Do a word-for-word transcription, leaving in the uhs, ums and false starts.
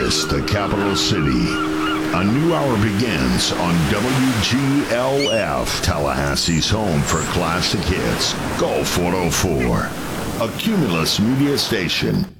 Columbus, the capital city. A new hour begins on W G L F, Tallahassee's home for classic hits. Golf one oh four, a Cumulus media station.